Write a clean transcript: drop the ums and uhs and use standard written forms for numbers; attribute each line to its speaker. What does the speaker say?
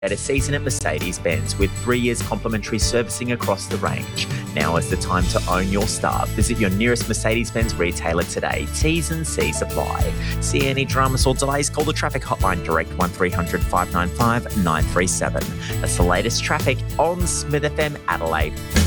Speaker 1: At a season at Mercedes-Benz with 3 years complimentary servicing across the range. Now is the time to own your star. Visit your nearest Mercedes-Benz retailer today. T's and C's apply. See any dramas or delays? Call the traffic hotline direct 1300 595 937. That's the latest traffic on Smith FM Adelaide.